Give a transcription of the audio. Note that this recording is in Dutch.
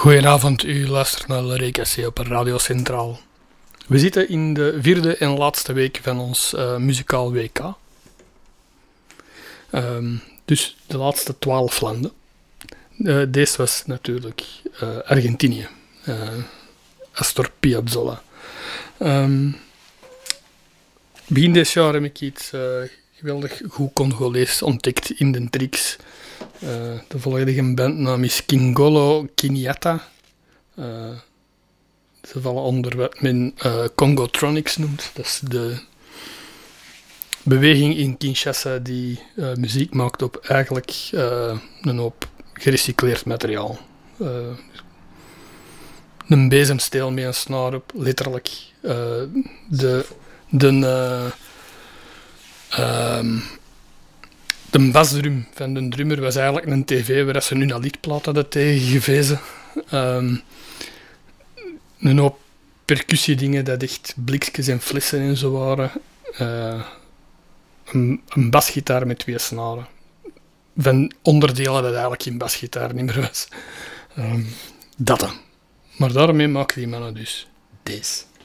Goedenavond, u luistert naar Le Recassé op Radio Centraal. We zitten in de vierde en laatste week van ons muzikaal WK. Dus de laatste 12 landen. Deze was natuurlijk Argentinië. Astor Piazzolla. Begin dit jaar heb ik iets geweldig goed Congolees ontdekt in de Trix. De volledige bandnaam is Kingolo Kiniata. Ze vallen onder wat men Congotronics noemt. Dat is de beweging in Kinshasa die muziek maakt op eigenlijk een hoop gerecycleerd materiaal. Een bezemsteel met een snaar op, letterlijk. De basdrum van de drummer was eigenlijk een tv waar ze nu een lichtplaat hadden tegengevezen. Een hoop percussiedingen dat echt blikjes en flessen en zo waren. Een basgitaar met 2 snaren. Van onderdelen dat eigenlijk geen basgitaar niet meer was. Dat. Maar daarmee maken die mannen dus deze.